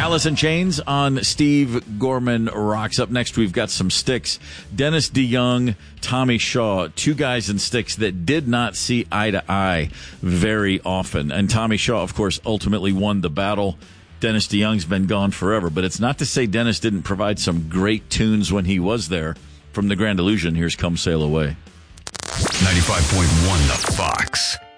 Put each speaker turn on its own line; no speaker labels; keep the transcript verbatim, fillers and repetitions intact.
Alice in Chains on Steve Gorman Rocks. Up next, we've got some Styx. Dennis DeYoung, Tommy Shaw, two guys in Styx that did not see eye to eye very often. And Tommy Shaw, of course, ultimately won the battle. Dennis DeYoung's been gone forever, but it's not to say Dennis didn't provide some great tunes when he was there. From the Grand Illusion, here's Come Sail Away.
ninety-five point one The Fox.